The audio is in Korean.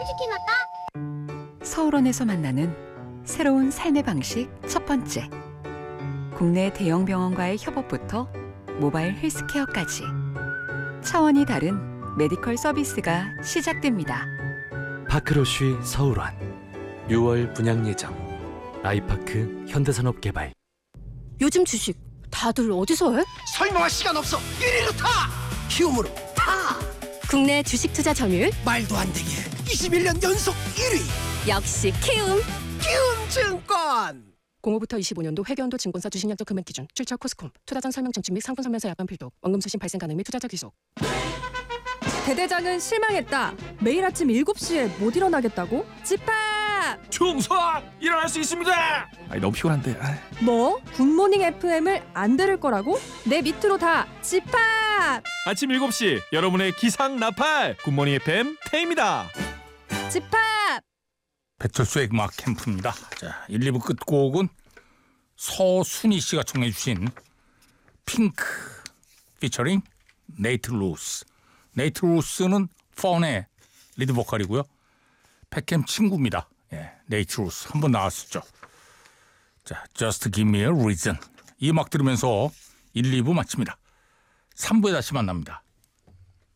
치킨 왔다. 서울원에서 만나는 새로운 삶의 방식 첫 번째. 국내 대형 병원과의 협업부터 모바일 헬스케어까지 차원이 다른 메디컬 서비스가 시작됩니다. 파크로쉬 서울원 6월 분양 예정. 아이파크 현대산업개발. 요즘 주식 다들 어디서 해? 설명할 시간 없어. 1위로 타. 키움으로 타. 국내 주식 투자 점유율 말도 안 되게 21년 연속 1위. 역시 키움. 키움증권. 05부터 25년도 회계연도 증권사 주식약정 금액 기준, 출처 코스콤, 투자 전 설명 전집 및 상품 설명서 약관 필독, 원금 수신 발생 가능 및 투자자 귀속. 대대장은 실망했다. 매일 아침 7시에 못 일어나겠다고? 집합! 충성! 일어날 수 있습니다! 너무 피곤한데. 뭐? 굿모닝 FM을 안 들을 거라고? 내 밑으로 다 집합! 아침 7시 여러분의 기상 나팔 굿모닝 FM 태입니다. 집합! 배철수의 음악 캠프입니다. 자, 1, 2부 끝곡은 서순희 씨가 청해 주신 핑크 피처링 네이트 루스. 네이트 루스는 펀의 리드 보컬이고요. 백캠 친구입니다. 예, 네이트 루스 한번 나왔었죠. 자, Just Give Me a Reason. 이 음악 들으면서 1, 2부 마칩니다. 3부에 다시 만납니다.